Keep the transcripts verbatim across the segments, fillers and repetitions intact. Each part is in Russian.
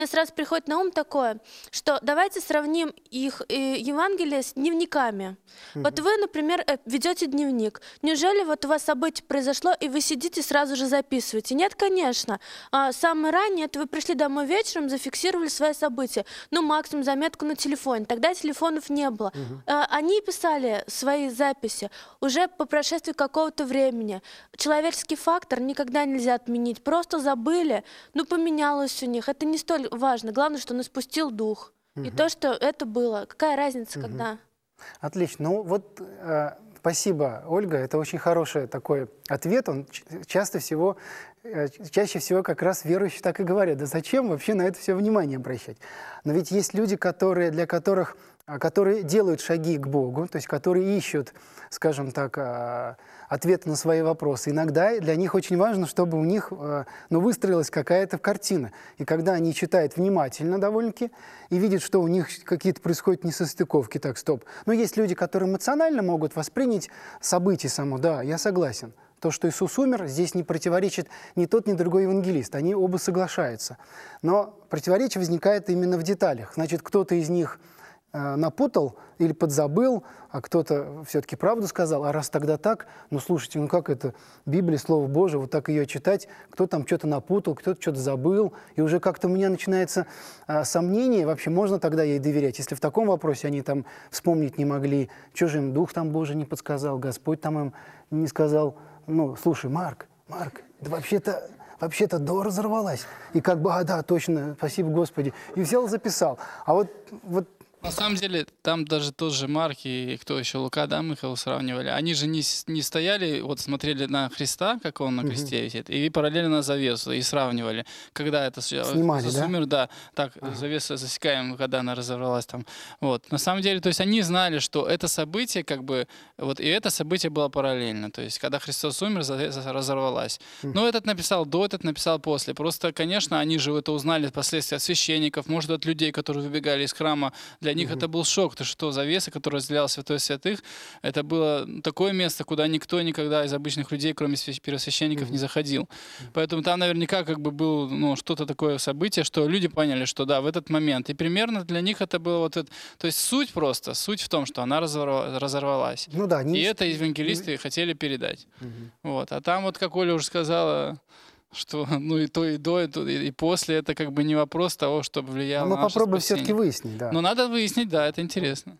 Мне сразу приходит на ум такое, что давайте сравним их э, Евангелие с дневниками. Вот Мгм. вы, например, э, ведете дневник. Неужели вот у вас событие произошло, и вы сидите сразу же записываете? Нет, конечно. А, самое раннее, это вы пришли домой вечером, зафиксировали свои события. Ну, максимум заметку на телефоне. Тогда телефонов не было. Мгм. А, Они писали свои записи уже по прошествии какого-то времени. Человеческий фактор никогда нельзя отменить. Просто забыли, ну, поменялось у них. Это не столь важно. Главное, что он испустил дух. И Мгм. то, что это было. Какая разница, Мгм. когда? Отлично. Ну вот, э, спасибо, Ольга. Это очень хороший такой ответ. Он ч- часто всего, э, чаще всего как раз верующие так и говорят. Да зачем вообще на это все внимание обращать? Но ведь есть люди, которые, для которых, а, которые делают шаги к Богу, то есть которые ищут, скажем так, а, ответы на свои вопросы. Иногда для них очень важно, чтобы у них э, ну, выстроилась какая-то картина. И когда они читают внимательно довольно-таки и видят, что у них какие-то происходят несостыковки, так, стоп. Но есть люди, которые эмоционально могут воспринять событие само. Да, я согласен. То, что Иисус умер, здесь не противоречит ни тот, ни другой евангелист. Они оба соглашаются. Но противоречие возникает именно в деталях. Значит, кто-то из них э, напутал или подзабыл, а кто-то все-таки правду сказал. А раз тогда так, ну слушайте, ну как это? Библия, Слово Божие, вот так ее читать, кто там что-то напутал, кто-то что-то забыл. И уже как-то у меня начинается а, сомнение, вообще можно тогда ей доверять, если в таком вопросе они там вспомнить не могли, что же им Дух там Божий не подсказал, Господь там им не сказал. Ну, слушай, Марк, Марк, да вообще-то вообще-то до разорвалась. И как бы, а, да, точно, спасибо Господи. И взял, записал. А вот, вот На самом деле, там даже тот же Марк и кто еще, Лука, да, мы их сравнивали, они же не, с- не стояли, вот смотрели на Христа, как он на мгм, кресте висит, и параллельно на завесу, и сравнивали, когда это с- э, снимали, Иисус да? умер, да, так, Ага. завеса засекаем, когда она разорвалась там. Вот. На самом деле, то есть они знали, что это событие, как бы, вот, и это событие было параллельно, то есть когда Христос умер, завеса разорвалась. Мгм. Но этот написал до, этот написал после. Просто, конечно, они же это узнали впоследствии от священников, может, от людей, которые выбегали из храма. Для них Мгм. это был шок, то что завеса, которая разделяла святое святых, это было такое место, куда никто никогда из обычных людей, кроме свящ- первосвященников, не Мгм. заходил. Поэтому там наверняка как бы было ну, что-то такое событие, что люди поняли, что да, в этот момент. И примерно для них это было вот это. То есть суть просто, суть в том, что она разорва- разорвалась. Ну да, И они... это евангелисты хотели передать. Мгм. Вот. А там вот, как Оля уже сказала, что ну и то, и до, и, то, и и после это как бы не вопрос того, чтобы Но влияло мы на наше попробуем все-таки спасение. выяснить, да. Но надо выяснить, да, это интересно.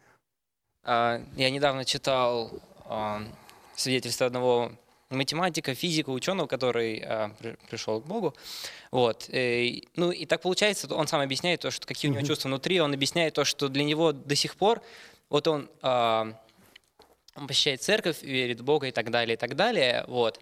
А, Я недавно читал а, свидетельство одного математика, физика, ученого, который а, при- пришел к Богу. Вот. э, Ну и так получается, он сам объясняет то, что какие у него Мгм. чувства внутри, он объясняет то, что для него до сих пор, вот он, а, он посещает церковь, верит в Бога и так далее, и так далее, вот.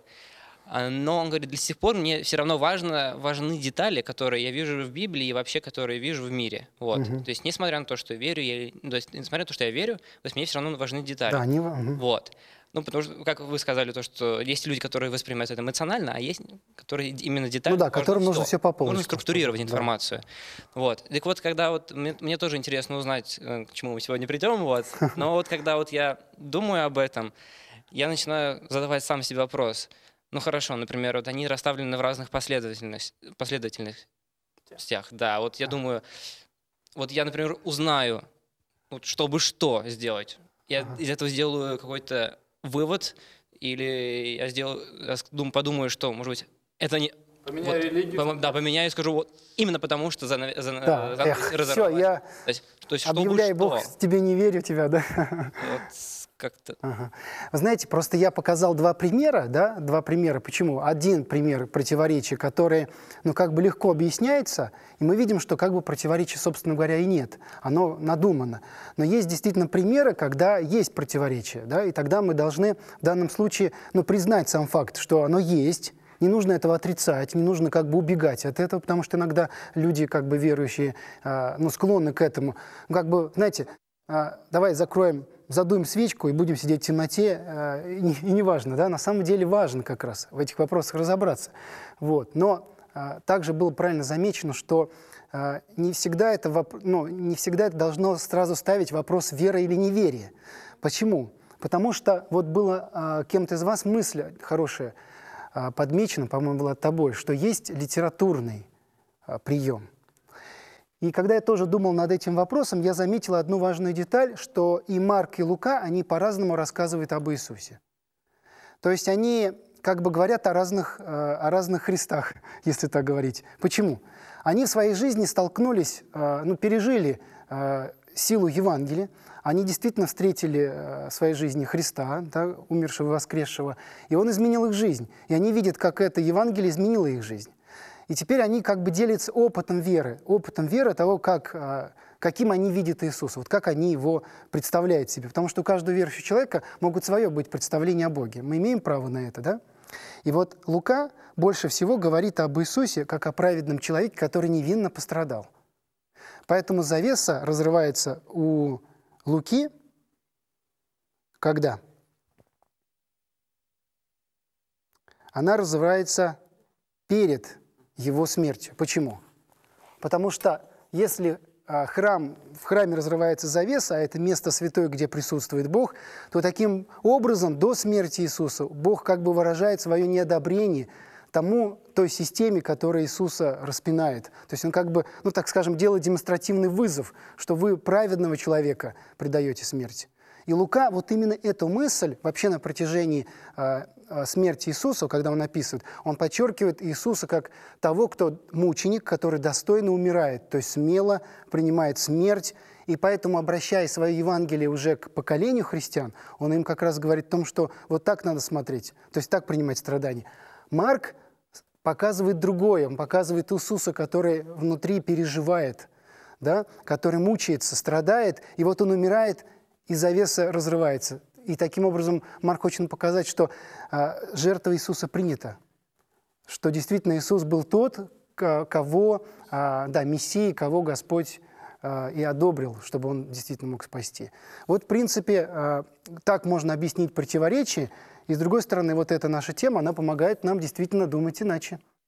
А, Но он говорит, до сих пор мне все равно важно, важны детали, которые я вижу в Библии и вообще, которые вижу в мире. Вот. Мгм. То есть, несмотря на то, что я верю, я, то есть, несмотря на то, что я верю, то есть мне все равно важны детали. Да, они... мгм. Вот. Ну, потому что, как вы сказали, то, что есть люди, которые воспринимают это эмоционально, а есть, которые именно детально. Ну да, важно которым нужно всё. все по полочкам. Нужно структурировать Да. информацию. Вот. Так вот, когда вот мне, мне тоже интересно узнать, э, к чему мы сегодня придем, вот. Но вот когда вот я думаю об этом, я начинаю задавать сам себе вопрос. Ну хорошо, например, вот они расставлены в разных последовательных, последовательностях. Да, вот я Да. думаю, вот я, например, узнаю, вот, чтобы что сделать. Я Ага. из этого сделаю какой-то вывод, или я сделаю, я с- дум- подумаю, что, может быть, это не... Поменяй вот, религию. пом- да, поменяю и скажу, вот именно потому, что занавес, зана- Да, занавес эх, все, разорвалась. я То есть, то есть чтобы объявляю, что. Бог, тебе не верю, тебя, да? Вот как-то... Ага. Вы знаете, просто я показал два примера, да, два примера. Почему? Один пример противоречия, который, ну, как бы легко объясняется, и мы видим, что как бы противоречия, собственно говоря, и нет. Оно надумано. Но есть действительно примеры, когда есть противоречие, да, и тогда мы должны в данном случае, ну, признать сам факт, что оно есть. Не нужно этого отрицать, не нужно как бы убегать от этого, потому что иногда люди, как бы верующие, а, ну, склонны к этому. Ну, как бы, знаете, а, давай закроем, задуем свечку и будем сидеть в темноте, а, и, не- и неважно, да, на самом деле важно как раз в этих вопросах разобраться. Вот. Но а, также было правильно замечено, что а, не всегда это, воп- ну, не всегда это должно сразу ставить вопрос веры или неверия. Почему? Потому что вот было а, кем-то из вас мысль хорошая, а, подмечено, по-моему, было тобой, что есть литературный а, прием. И когда я тоже думал над этим вопросом, я заметил одну важную деталь, что и Марк, и Лука, они по-разному рассказывают об Иисусе. То есть они как бы говорят о разных, о разных Христах, если так говорить. Почему? Они в своей жизни столкнулись, ну, пережили силу Евангелия, они действительно встретили в своей жизни Христа, да, умершего и воскресшего, и Он изменил их жизнь. И они видят, как это Евангелие изменило их жизнь. И теперь они как бы делятся опытом веры, опытом веры того, как, каким они видят Иисуса, вот как они Его представляют себе. Потому что у каждого верующего человека могут свое быть представление о Боге. Мы имеем право на это, да? И вот Лука больше всего говорит об Иисусе как о праведном человеке, который невинно пострадал. Поэтому завеса разрывается у Луки когда? Она разрывается перед Его смертью. Почему? Потому что если а, храм, в храме разрывается завеса, а это место святое, где присутствует Бог, то таким образом до смерти Иисуса Бог как бы выражает свое неодобрение тому, той системе, которая Иисуса распинает. То есть Он как бы, ну так скажем, делает демонстративный вызов, что вы праведного человека предаете смерти. И Лука вот именно эту мысль вообще на протяжении э, э, смерти Иисуса, когда он описывает, он подчеркивает Иисуса как того, кто мученик, который достойно умирает, то есть смело принимает смерть. И поэтому, обращая свое Евангелие уже к поколению христиан, он им как раз говорит о том, что вот так надо смотреть, то есть так принимать страдания. Марк показывает другое, он показывает Иисуса, который внутри переживает, да, который мучается, страдает, и вот он умирает, и завеса разрывается. И таким образом Марк хочет показать, что а, жертва Иисуса принята, что действительно Иисус был тот, кого, а, да, Мессия, кого Господь а, и одобрил, чтобы Он действительно мог спасти. Вот, в принципе, а, так можно объяснить противоречие, и, с другой стороны, вот эта наша тема, она помогает нам действительно думать иначе.